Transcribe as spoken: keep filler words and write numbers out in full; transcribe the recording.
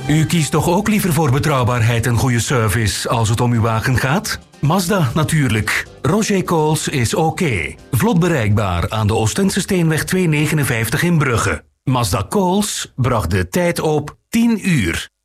U kiest toch ook liever voor betrouwbaarheid en goede service als het om uw wagen gaat? Mazda natuurlijk. Roger Coles is oké. Vlot bereikbaar aan de Oostense Steenweg tweehonderdnegenenvijftig in Brugge. Mazda Coles bracht de tijd op tien uur.